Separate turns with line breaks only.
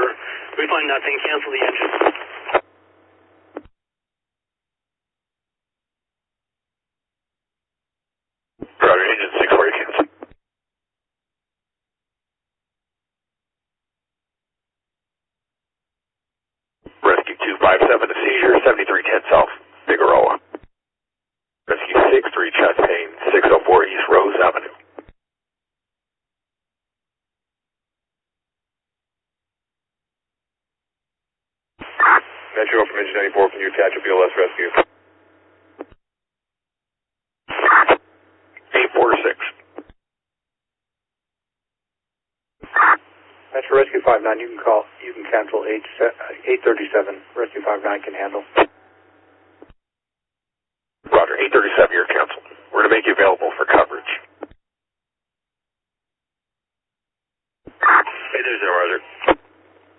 over. We find nothing. Cancel the engine.
Roger, engine 6 for you, cancel. Rescue 257 to seizure, 7310 South, Figueroa. Rescue 63 Chastain, 604 East Rose Avenue. Metro from engine 94, can you attach a BLS rescue? 846.
Metro Rescue 59, you can cancel 837. Rescue 59 can handle.
Roger, 837, you're canceled. We're going to make you available for coverage.
830, Roger.